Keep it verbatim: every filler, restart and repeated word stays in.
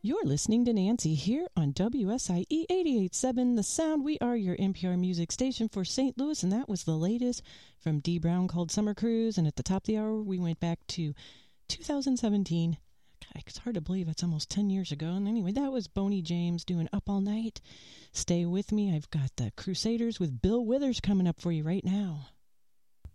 You're listening to Nancy here on W S I E eighty-eight point seven The Sound. We are your N P R music station for Saint Louis, and that was the latest from Dee Brown called Summer Cruise. And at the top of the hour, we went back to two thousand seventeen. God, it's hard to believe it's almost ten years ago. And anyway, that was Boney James doing Up All Night. Stay with me. I've got the Crusaders with Bill Withers coming up for you right now.